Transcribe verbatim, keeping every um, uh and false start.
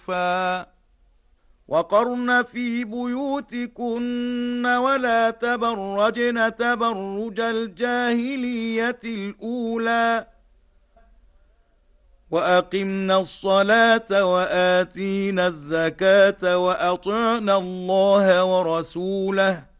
وقرن في بيوتكن ولا تبرجن تبرج الجاهلية الأولى وأقمنا الصلاة وآتينا الزكاة وأطعنا الله ورسوله